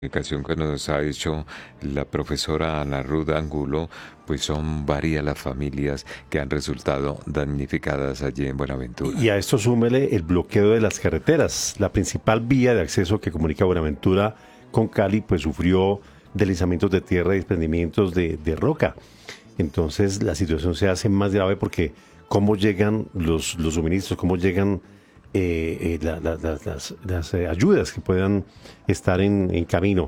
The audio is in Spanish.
Comunicación que nos ha hecho la profesora Ana Ruth Angulo, pues son varias las familias que han resultado damnificadas allí en Y Buenaventura. a esto súmele el bloqueo de las carreteras. La principal vía de acceso que comunica Buenaventura con Cali, pues sufrió deslizamientos de tierra y desprendimientos de roca. Entonces la situación se hace más grave porque cómo llegan los suministros, cómo llegan las ayudas que puedan estar en camino.